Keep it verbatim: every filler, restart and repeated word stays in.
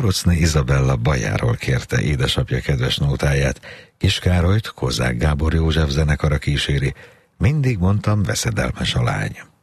Korocné Izabella Bajáról kérte édesapja kedves nótáját. Kiskárolyt Kozák Gábor József zenekara kíséri. Mindig mondtam, veszedelmes a lány.